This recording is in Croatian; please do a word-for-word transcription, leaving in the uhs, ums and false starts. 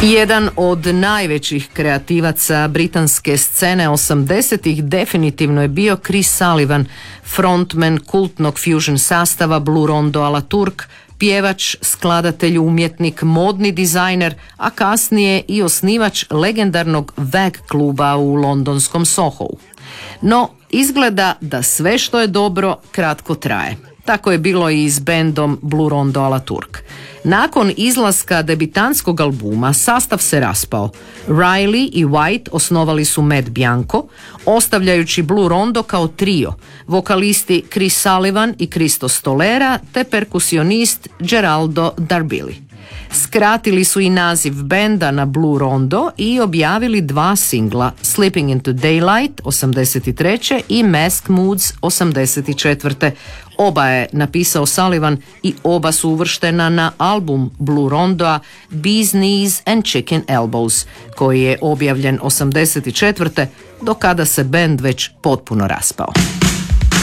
Jedan od najvećih kreativaca britanske scene osamdesetih definitivno je bio Chris Sullivan, frontman kultnog fusion sastava Blue Rondo a la Turk, pjevač, skladatelj, umjetnik, modni dizajner, a kasnije i osnivač legendarnog Vag kluba u londonskom Sohou. No, izgleda da sve što je dobro kratko traje. Tako je bilo i s bendom Blue Rondo a la Turk. Nakon izlaska debitanskog albuma sastav se raspao. Riley i White osnovali su Mad Bianco, ostavljajući Blue Rondo kao trio, vokalisti Chris Sullivan i Christo Stolera te perkusionist Geraldo Darbili. Skratili su i naziv benda na Blue Rondo i objavili dva singla, Slipping into Daylight osamdeset treće i Mask Moods osamdeset četvrte. Oba je napisao Sullivan i oba su uvrštena na album Blue Rondoa Bee's Knees and Chicken Elbows, koji je objavljen osamdeset četvrte do kada se bend već potpuno raspao.